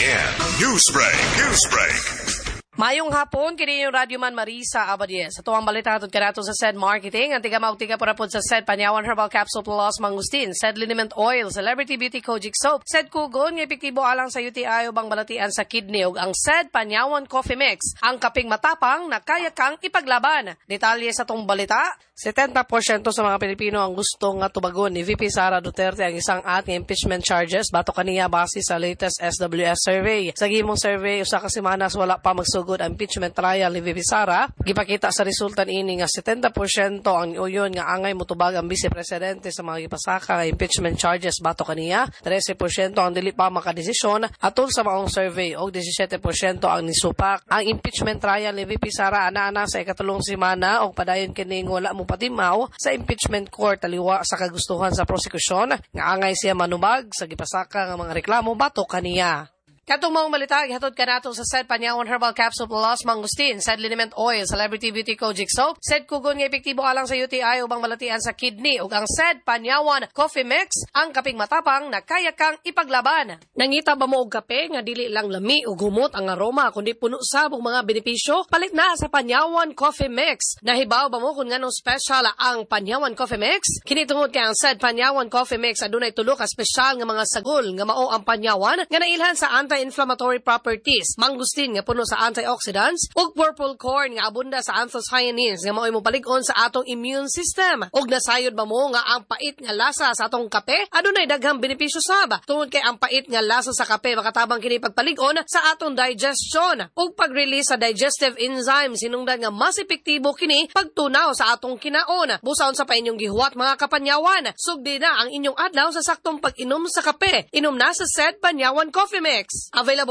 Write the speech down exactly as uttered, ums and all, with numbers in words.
in Newsbreak. Newsbreak. Mayong hapon, kini yung Radyo Man Marisa Abadies. Ito ang balita hatod kanato sa S E D Marketing. Ang tiga maugtiga para po sa S E D Panyawan Herbal Capsule Plus Mangustin, S E D Liniment Oil, Celebrity Beauty Kojic Soap, S E D Kugon, ng epektibo alang sa U T I o bang balatian sa kidney ug ang S E D Panyawan Coffee Mix, ang kaping matapang na kaya kang ipaglaban. Detalye sa tong balita, setenta porsyento sa mga Pilipino ang gusto nga tubagon ni V P Sara Duterte ang isang at ng impeachment charges bato kaniya base sa latest S W S survey. Sa gimong survey, usa ka semanas wala pa magsugod ang impeachment trial ni V P Sara. Gipakita sa resulta ini nga setenta porsyento ang uyon nga angay motubag ang Vice Presidente sa mga gipasaka nga impeachment charges bato kaniya. trese porsyento ang dili pa makadesisyon atol sa maong survey og seventeen porsyento ang nisupak. Ang impeachment trial ni V P Sara ana-ana sa ikatulong semana og padayon kining wala mo patimaw sa impeachment court taliwa sa kagustuhan sa prosekusyon nga angay siya manubag sa gipasaka nga mga reklamo bato kaniya. Katong mga malita, ihatod ka nato sa S E D Panyawan Herbal Capsule Plus Mangustin, S E D Liniment Oil, Celebrity Beauty Kojic Soap, S E D Kugon nga epektibo alang sa U T I o bang balatian sa kidney, ug ang S E D Panyawan Coffee Mix, ang kaping matapang na kaya kang ipaglaban. Nangita ba mo og kape nga dili lang lami ug humot ang aroma kundi puno sa og mga benepisyo? Palit na sa Panyawan Coffee Mix. Nahibaw ba mo kung nganong special ang Panyawan Coffee Mix? Kini tungod kay ang S E D Panyawan Coffee Mix adunay tulo ka special nga mga sagol nga mao ang panyawan nga nailhan sa anti-inflammatory properties, mangustin nga puno sa antioxidants, ug purple corn nga abunda sa anthocyanins nga mao'y mopalig-on sa atong immune system. Ug nasayod ba mo nga ang pait nga lasa sa atong kape adunay daghang benepisyo sab. Tungod kay ang pait nga lasa sa kape makatabang kini pagpalig-on sa atong digestion ug pag-release sa digestive enzymes hinungdan nga mas epektibo kini pagtunaw sa atong kinaon. Busaon sa pa inyong gihuwat mga kapanyawan, sugdi na ang inyong adlaw sa saktong pag-inom sa kape. Inom na sa S E D Panyawan Coffee Mix. Available